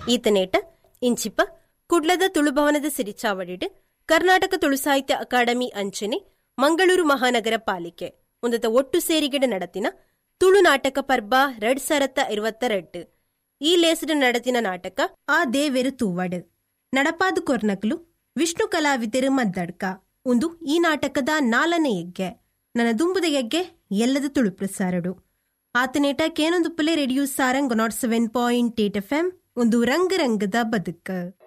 ಈತನೇಟ ಇಂಚಿಪ ಕುಡ್ಲದ ತುಳುಭವನದ ಸಿರಿಚಾವಡಿಡ್ ಕರ್ನಾಟಕ ತುಳು ಸಾಹಿತ್ಯ ಅಕಾಡೆಮಿ ಅಂಚನೆ ಮಂಗಳೂರು ಮಹಾನಗರ ಪಾಲಿಕೆ ಒಂದತ ಒಟ್ಟು ಸೇರಿಗೆಡ ನಡತಿನ ತುಳು ನಾಟಕ ಪರ್ಬ 2022 ಈ ಲೇಸಡ್ ನಡತಿನ ನಾಟಕ ಆ ದೇವೆರು ತೂವಡ್ ನಡಪಾದು ಕೊರ್ನಕಲು ವಿಷ್ಣು ಕಲಾವಿದರು ಮದ್ದಡ್ಕ ಒಂದು ಈ ನಾಟಕದ 4ನೇ ಯಗ್ಗೆ ನನ್ನ ದುಂಬುದ ಯಗ್ಗೆ ಎಲ್ಲದ ತುಳು ಪ್ರಸಾರಡು ಆತನೇಟ ಕೇನೊಂದು ಪುಲೆ ರೇಡಿಯೋ ಸಾರಂಗ್ 107.8 FM ಒಂದು ರಂಗರಂಗದ ಬದುಕ.